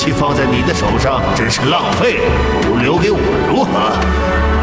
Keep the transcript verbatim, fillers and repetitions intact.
器放在你的手上真是浪费，不如留给我如何？